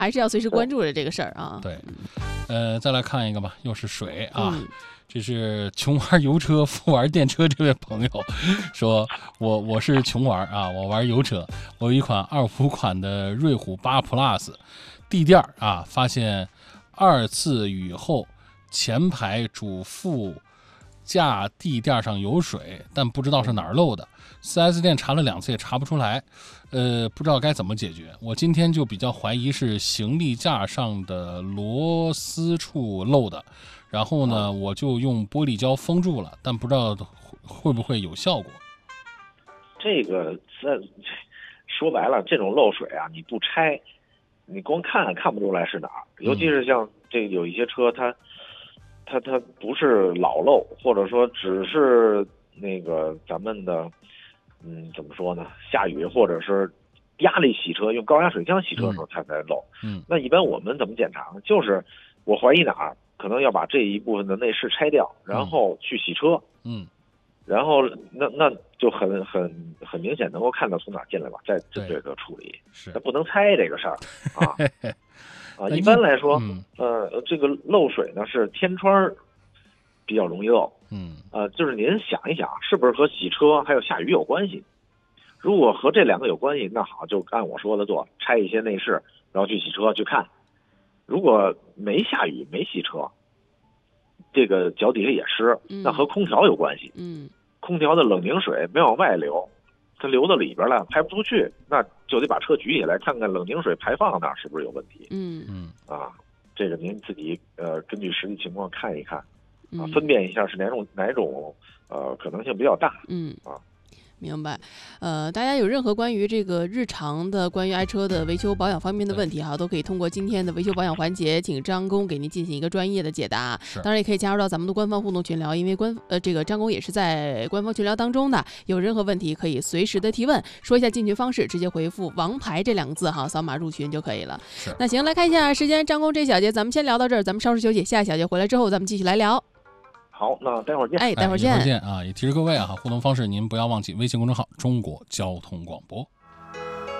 还是要随时关注着这个事儿啊。 对，再来看一个吧，又是水啊。这是穷玩油车富玩电车这位朋友说，我是穷玩啊，我玩油车，我有一款25款的瑞虎8 Plus， 地垫啊，发现2次雨后前排主副驾地垫上有水，但不知道是哪儿漏的。4S 店查了2次也查不出来，不知道该怎么解决。我今天就比较怀疑是行李架上的螺丝处漏的，然后呢，我就用玻璃胶封住了，但不知道会不会有效果。 这个说白了，这种漏水啊，你不拆，你光看不出来是哪儿。尤其是像这有一些车，它不是老漏，或者说只是那个咱们的。怎么说呢？下雨或者是压力洗车，用高压水枪洗车的时候它才漏。那一般我们怎么检查呢？就是我怀疑哪儿，可能要把这一部分的内饰拆掉，然后去洗车。然后那就很明显能够看到从哪儿进来吧，再针对这个处理。那不能猜这个事儿啊。一般来说，这个漏水呢是天窗比较容易漏。就是您想一想，是不是和洗车还有下雨有关系？如果和这2个有关系，那好，就按我说的做，拆一些内饰，然后去洗车去看。如果没下雨没洗车，这个脚底下也湿，那和空调有关系。空调的冷凝水没往外流，它流到里边了，排不出去，那就得把车举起来看看冷凝水排放那儿是不是有问题。这个您自己根据实际情况看一看。分辨一下是哪种可能性比较大。 明白。大家有任何关于这个日常的关于爱车的维修保养方面的问题都可以通过今天的维修保养环节，请张工给您进行一个专业的解答。当然也可以加入到咱们的官方互动群聊，因为这个张工也是在官方群聊当中的，有任何问题可以随时的提问。说一下进群方式，直接回复王牌这2个字扫码入群就可以了。那行，来看一下时间，张工这小节咱们先聊到这儿，咱们稍事休息，下一小节回来之后咱们继续来聊。 好，那待会儿见。 待会儿见啊！也提示各位互动方式您不要忘记微信公众号中国交通广播。